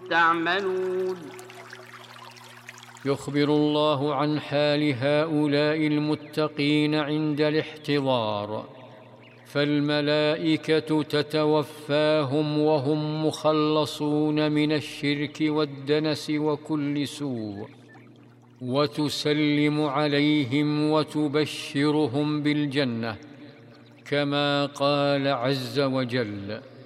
تعملون. يخبر الله عن حال هؤلاء المتقين عند الاحتضار، فالملائكة تتوفاهم وهم مخلصون من الشرك والدنس وكل سوء، وتسلم عليهم وتبشرهم بالجنة، كما قال عز وجل: